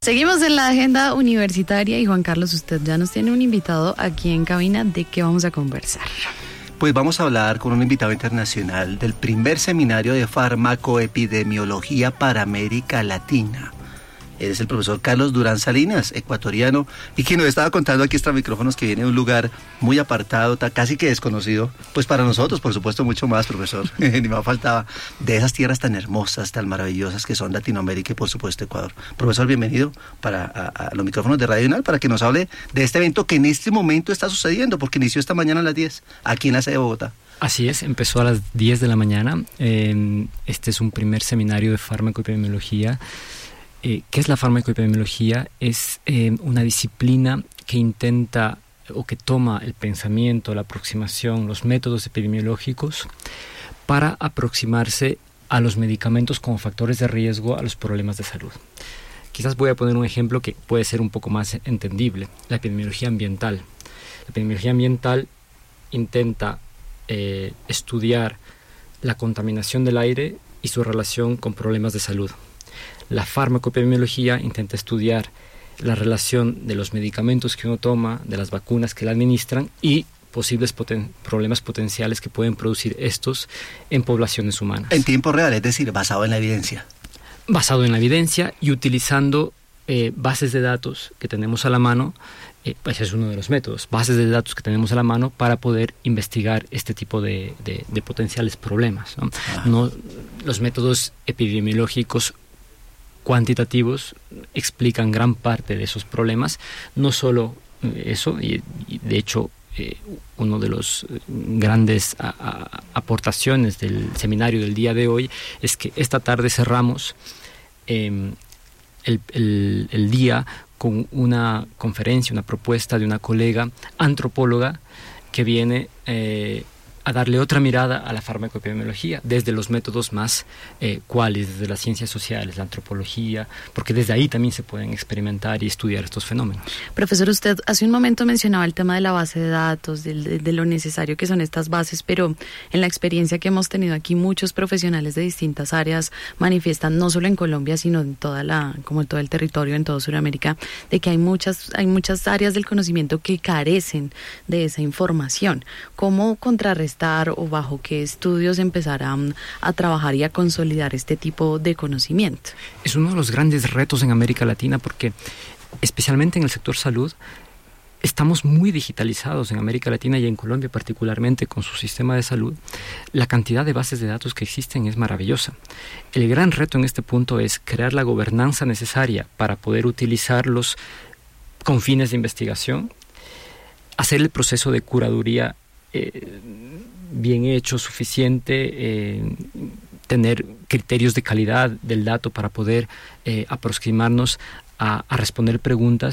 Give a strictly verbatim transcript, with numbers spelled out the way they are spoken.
Seguimos en la agenda universitaria y Juan Carlos, usted ya nos tiene un invitado aquí en cabina. ¿De qué vamos a conversar? Pues vamos a hablar con un invitado internacional del primer seminario de farmacoepidemiología para América Latina. Él es el profesor Carlos Durán Salinas, ecuatoriano, y quien nos estaba contando aquí extra micrófonos que viene de un lugar muy apartado, casi que desconocido, pues para nosotros, por supuesto, mucho más, profesor, ni más faltaba, de esas tierras tan hermosas, tan maravillosas que son Latinoamérica y por supuesto Ecuador. Profesor, bienvenido para a, a los micrófonos de Radio Unal para que nos hable de este evento que en este momento está sucediendo, porque inició esta mañana a las diez, aquí en la sede de Bogotá. Así es, empezó a las diez de la mañana. Eh, este es un primer seminario de farmacoepidemiología. Eh, ¿Qué es la farmacoepidemiología? Es eh, una disciplina que intenta o que toma el pensamiento, la aproximación, los métodos epidemiológicos para aproximarse a los medicamentos como factores de riesgo a los problemas de salud. Quizás voy a poner un ejemplo que puede ser un poco más entendible, la epidemiología ambiental. La epidemiología ambiental intenta eh, estudiar la contaminación del aire y su relación con problemas de salud. La farmacoepidemiología intenta estudiar la relación de los medicamentos que uno toma, de las vacunas que le administran y posibles poten- problemas potenciales que pueden producir estos en poblaciones humanas. En tiempo real, es decir, basado en la evidencia. Basado en la evidencia y utilizando eh, bases de datos que tenemos a la mano, eh, pues es uno de los métodos, bases de datos que tenemos a la mano para poder investigar este tipo de, de, de potenciales problemas, ¿no? No, los métodos epidemiológicos cuantitativos explican gran parte de esos problemas, no solo eso, y, y de hecho eh, uno de los grandes a, a, aportaciones del seminario del día de hoy es que esta tarde cerramos eh, el, el, el día con una conferencia, una propuesta de una colega antropóloga que viene eh, a darle otra mirada a la farmacoepidemiología desde los métodos más eh, cuales, desde las ciencias sociales, la antropología, porque desde ahí también se pueden experimentar y estudiar estos fenómenos. Profesor, usted hace un momento mencionaba el tema de la base de datos, de, de, de lo necesario que son estas bases, pero en la experiencia que hemos tenido aquí, muchos profesionales de distintas áreas manifiestan, no solo en Colombia, sino en toda la, como en todo el territorio, en toda Sudamérica, de que hay muchas, hay muchas áreas del conocimiento que carecen de esa información. ¿Cómo contrarrestar o bajo qué estudios empezar a, a trabajar y a consolidar este tipo de conocimiento? Es uno de los grandes retos en América Latina porque, especialmente en el sector salud, estamos muy digitalizados en América Latina y en Colombia particularmente con su sistema de salud. La cantidad de bases de datos que existen es maravillosa. El gran reto en este punto es crear la gobernanza necesaria para poder utilizarlos con fines de investigación, hacer el proceso de curaduría eh, bien hecho, suficiente, eh, tener criterios de calidad del dato para poder eh, aproximarnos a, a responder preguntas